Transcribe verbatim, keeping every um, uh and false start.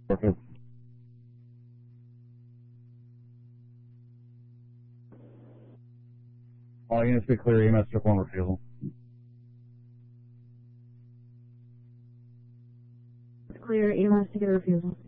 Perfect. All units be clear, E M S took one refusal. Clear, E M S to get a refusal.